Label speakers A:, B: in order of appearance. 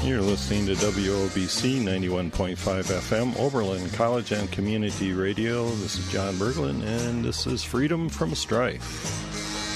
A: You're listening to WOBC 91.5 FM, Oberlin College and Community Radio. This is John Berglund, and this is Freedom from Strife.